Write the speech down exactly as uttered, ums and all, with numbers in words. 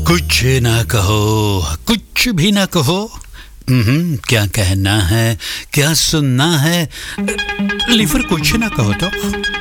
कुछ ना कहो, कुछ भी ना कहो। हम्म, क्या कहना है, क्या सुनना है, लीवर कुछ ना कहो तो